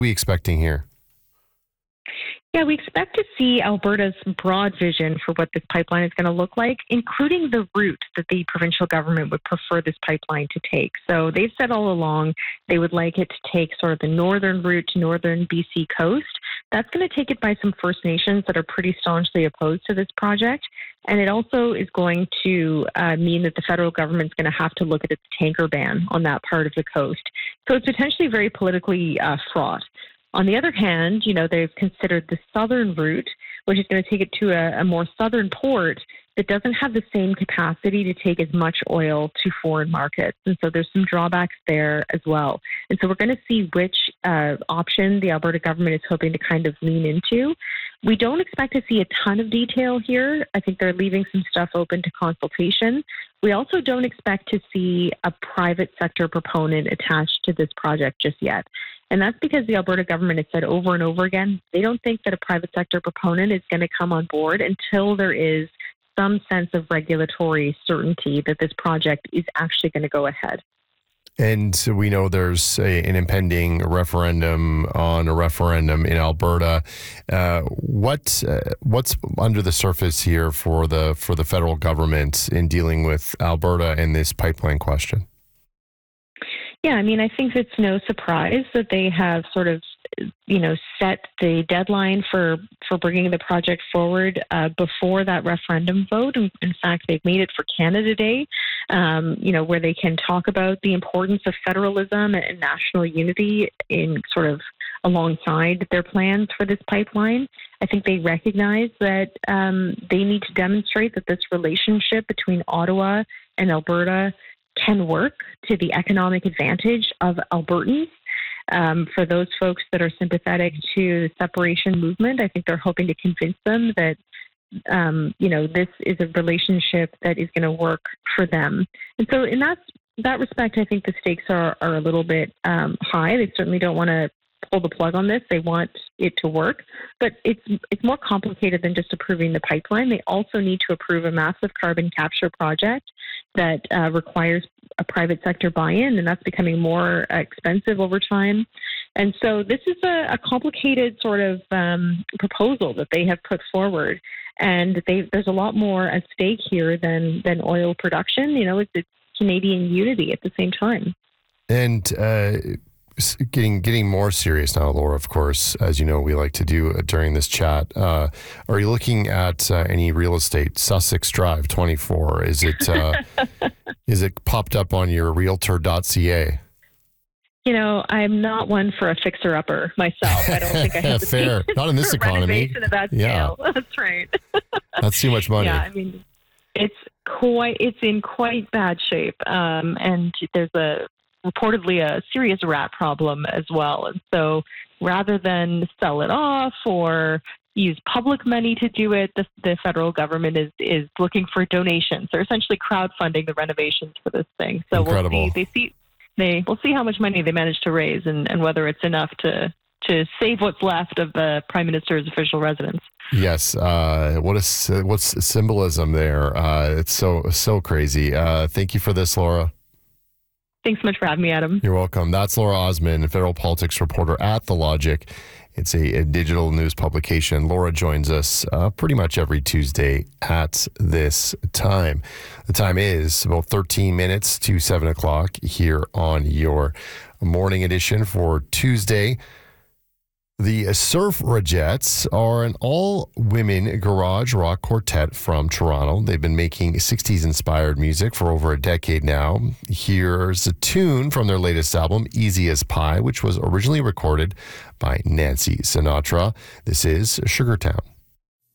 we expecting here? Yeah, we expect to see Alberta's broad vision for what this pipeline is going to look like, including the route that the provincial government would prefer this pipeline to take. So they've said all along they would like it to take sort of the northern route to northern BC coast. That's going to take it by some First Nations that are pretty staunchly opposed to this project. And it also is going to mean that the federal government's going to have to look at its tanker ban on that part of the coast. So it's potentially very politically fraught. On the other hand, they've considered the southern route, which is going to take it to a more southern port that doesn't have the same capacity to take as much oil to foreign markets. And so there's some drawbacks there as well. And so we're going to see which option the Alberta government is hoping to kind of lean into. We don't expect to see a ton of detail here. I think they're leaving some stuff open to consultation. We also don't expect to see a private sector proponent attached to this project just yet. And that's because the Alberta government has said over and over again, they don't think that a private sector proponent is going to come on board until there is some sense of regulatory certainty that this project is actually going to go ahead. And so we know there's an impending referendum on a referendum in Alberta. What's under the surface here for the federal government in dealing with Alberta and this pipeline question? Yeah, I mean, I think it's no surprise that they have sort of, set the deadline for bringing the project forward before that referendum vote. In fact, they've made it for Canada Day, where they can talk about the importance of federalism and national unity in sort of alongside their plans for this pipeline. I think they recognize that they need to demonstrate that this relationship between Ottawa and Alberta can work to the economic advantage of Albertans. For those folks that are sympathetic to the separation movement, I think they're hoping to convince them that, this is a relationship that is going to work for them. And so in that respect, I think the stakes are a little bit high. They certainly don't want to pull the plug on this. They want it to work, but it's more complicated than just approving the pipeline. They also need to approve a massive carbon capture project that requires a private sector buy-in, and that's becoming more expensive over time. And so this is a complicated sort of proposal that they have put forward, and there's a lot more at stake here than oil production. It's Canadian unity at the same time. And getting more serious now, Laura, of course, as you know, we like to do during this chat. Are you looking at any real estate? Sussex Drive 24. Is it popped up on your realtor.ca? I'm not one for a fixer-upper myself. I don't think I have the fair. Not in this economy. Renovation of that scale. That's right. That's too much money. Yeah, I mean, it's in quite bad shape, and there's reportedly a serious rat problem as well. And so rather than sell it off or use public money to do it, the federal government is looking for donations. They're essentially crowdfunding the renovations for this thing. So Incredible. we'll see how much money they manage to raise and whether it's enough to save what's left of the Prime Minister's official residence. Yes. What's symbolism there? It's so crazy. Thank you for this, Laura. Thanks so much for having me, Adam. You're welcome. That's Laura Osman, federal politics reporter at The Logic. It's a digital news publication. Laura joins us pretty much every Tuesday at this time. The time is about 13 minutes to 7 o'clock here on your morning edition for Tuesday. The Surfragettes are an all-women garage rock quartet from Toronto. They've been making 60s-inspired music for over a decade now. Here's a tune from their latest album, Easy as Pie, which was originally recorded by Nancy Sinatra. This is Sugartown.